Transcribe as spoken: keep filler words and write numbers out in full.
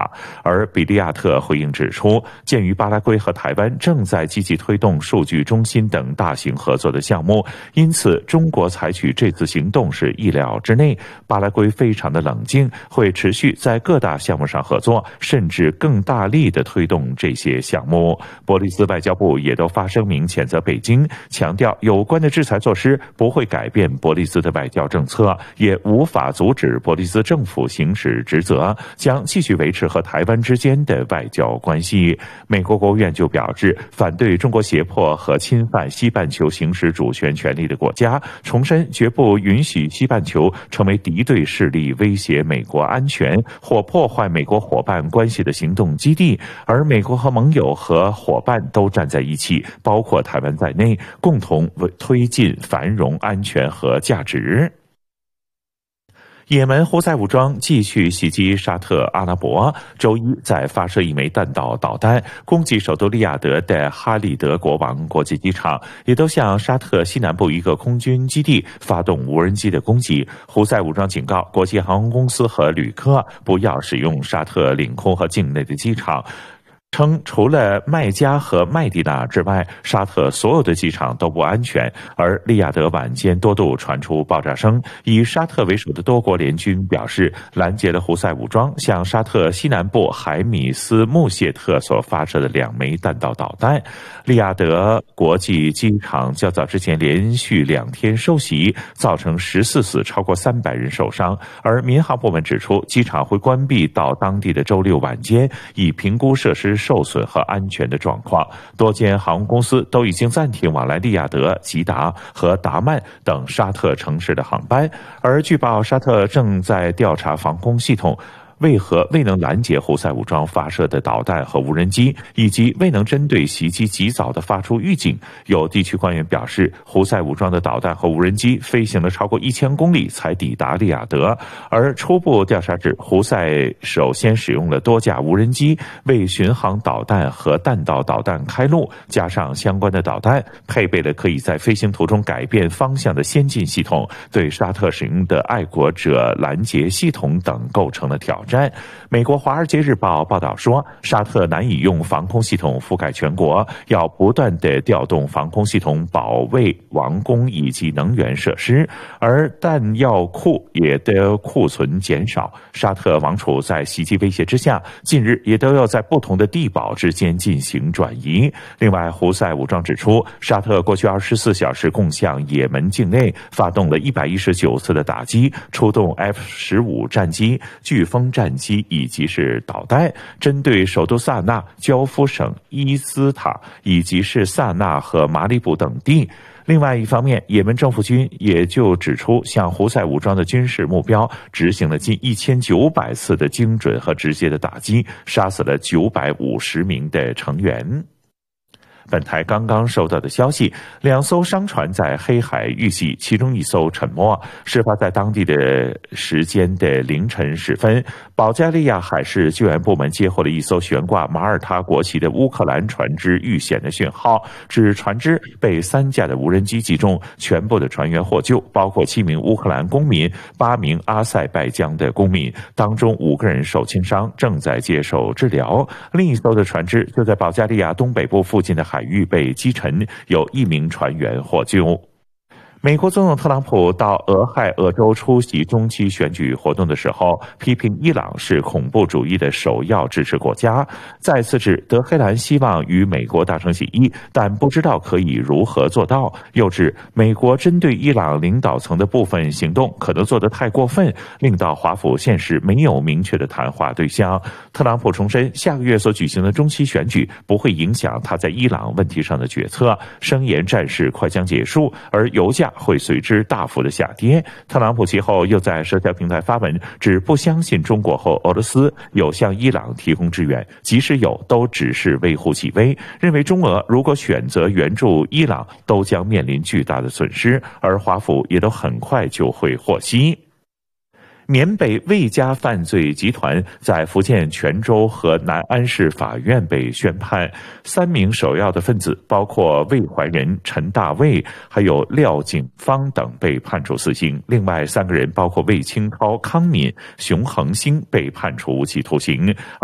法。而比利亚特回应指出，鉴于巴拉圭和台湾正在积极推动数据中心等大型合作的项目，因此中国采取这次行动是意料之内。巴拉圭非常的冷静，会持续在各大项目上合作，甚至更大力地推动这些项目。伯利兹外交部也都发声明谴责北京，强调有关的制裁措施不会改变伯利兹的外交政策，也无法阻止伯利兹政府行使职责，将继续维持和台湾之间的外交关系。美国国务院就表示，反对中国胁迫和侵犯西半球行使主权权利的国家，重申绝不允许西半球成为敌对势力威胁美国安全或破坏美国伙伴关系的行动基地，而美国和盟友和伙伴都站在一起，包括台湾在内，共同推进繁荣、安全和价值。也门胡塞武装继续袭击沙特阿拉伯，周一在发射一枚弹道导弹，攻击首都利雅得的哈里德国王国际机场，也都向沙特西南部一个空军基地发动无人机的攻击。胡塞武装警告国际航空公司和旅客不要使用沙特领空和境内的机场，称除了麦加和麦地那之外，沙特所有的机场都不安全。而利雅得晚间多度传出爆炸声，以沙特为首的多国联军表示拦截了胡塞武装向沙特西南部海米斯穆谢特所发射的两枚弹道导弹。利雅得国际机场较早之前连续两天受袭，造成十四死，超过三百人受伤。而民航部门指出，机场会关闭到当地的周六晚间，以评估设施受损和安全的状况。多间航空公司都已经暂停往来利雅得、吉达和达曼等沙特城市的航班。而据报，沙特正在调查防空系统为何未能拦截胡塞武装发射的导弹和无人机，以及未能针对袭击及早的发出预警。有地区官员表示，胡塞武装的导弹和无人机飞行了超过一千公里才抵达利雅得，而初步调查指，胡塞首先使用了多架无人机为巡航导弹和弹道导弹开路，加上相关的导弹配备了可以在飞行途中改变方向的先进系统，对沙特使用的爱国者拦截系统等构成了挑战。美国《华尔街日报》报道说，沙特难以用防空系统覆盖全国，要不断地调动防空系统保卫王宫以及能源设施，而弹药库也的库存减少。沙特王储在袭击威胁之下，近日也都要在不同的地堡之间进行转移。另外，胡塞武装指出，沙特过去二十四小时共向也门境内发动了一百一十九次的打击，出动 F 十五 战机、飓风战机以及是导弹，针对首都萨那、焦夫省伊斯塔以及是萨那和马里布等地。另外一方面，也门政府军也就指出，向胡塞武装的军事目标执行了近一千九百次的精准和直接的打击，杀死了九百五十名的成员。本台刚刚收到的消息，两艘商船在黑海遇袭，其中一艘沉没。事发在当地的时间的凌晨时分，保加利亚海事救援部门接获了一艘悬挂马耳他国旗的乌克兰船只遇险的讯号，指船只被三架的无人机击中，全部的船员获救，包括七名乌克兰公民、八名阿塞拜疆的公民，当中五个人受轻伤，正在接受治疗。另一艘的船只就在保加利亚东北部附近的海域被击沉，有一名船员获救。美国总统特朗普到俄亥俄州出席中期选举活动的时候，批评伊朗是恐怖主义的首要支持国家，再次指德黑兰希望与美国达成协议，但不知道可以如何做到。又指美国针对伊朗领导层的部分行动可能做得太过分，令到华府现时没有明确的谈话对象。特朗普重申，下个月所举行的中期选举不会影响他在伊朗问题上的决策，声言战事快将结束，而油价会随之大幅的下跌。特朗普其后又在社交平台发文，指不相信中国和俄罗斯有向伊朗提供支援，即使有，都只是微乎其微。认为中俄如果选择援助伊朗，都将面临巨大的损失，而华府也都很快就会获悉。缅北魏家犯罪集团在福建泉州和南安市法院被宣判，三名首要的分子包括魏怀仁、陈大卫还有廖景芳等被判处死刑，另外三个人包括魏清涛、康敏、熊恒星被判处无期徒刑。